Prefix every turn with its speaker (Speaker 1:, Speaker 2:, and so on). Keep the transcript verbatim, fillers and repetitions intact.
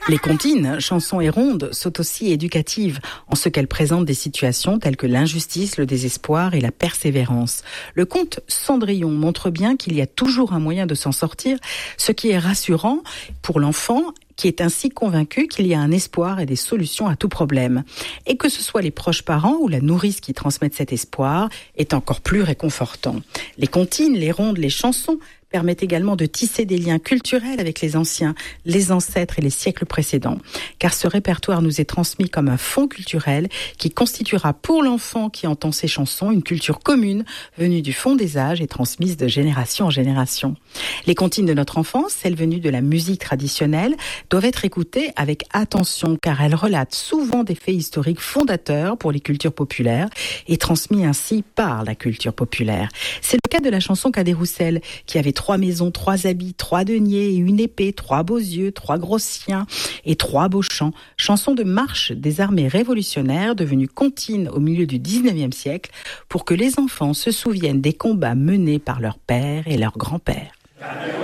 Speaker 1: Les comptines, chansons et rondes, sont aussi éducatives, en ce qu'elles présentent des situations telles que l'injustice, le désespoir et la persévérance. Le conte Cendrillon montre bien qu'il y a toujours un moyen de s'en sortir, ce qui est rassurant pour l'enfant, qui est ainsi convaincu qu'il y a un espoir et des solutions à tout problème. Et que ce soit les proches parents ou la nourrice qui transmettent cet espoir, est encore plus réconfortant. Les comptines, les rondes, les chansons permettent également de tisser des liens culturels avec les anciens, les ancêtres et les siècles précédents. Car ce répertoire nous est transmis comme un fonds culturel qui constituera pour l'enfant qui entend ces chansons une culture commune venue du fond des âges et transmise de génération en génération. Les comptines de notre enfance, celles venues de la musique traditionnelle, doivent être écoutées avec attention car elles relatent souvent des faits historiques fondateurs pour les cultures populaires et transmis ainsi par la culture populaire. C'est le cas de la chanson Cadet-Roussel qui avait trois maisons, trois habits, trois deniers et une épée, trois beaux yeux, trois gros chiens et trois beaux chants. Chanson de marche des armées révolutionnaires devenue comptine au milieu du dix-neuvième siècle pour que les enfants se souviennent des combats menés par leurs pères et leurs grands-pères.